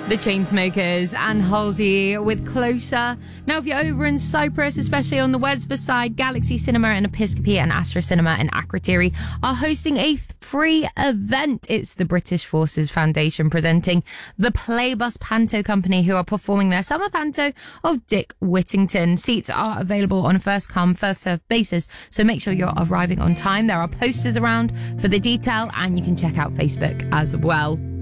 The Chainsmokers and Halsey with Closer. Now, if you're over in Cyprus, especially on the Wesba side, Galaxy Cinema and Episcopi and Astra Cinema in Akrotiri are hosting a free event. It's the British Forces Foundation presenting the Playbus Panto Company, who are performing their summer panto of Dick Whittington. Seats are available on a first come, first served basis, so make sure you're arriving on time. There are posters around for the detail, and you can check out Facebook as well.